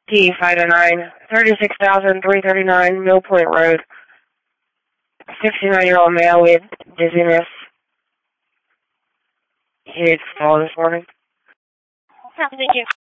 D509, 36,339 Mill Point Road. 69-year-old male with dizziness. He needs to fall this morning. Thank you.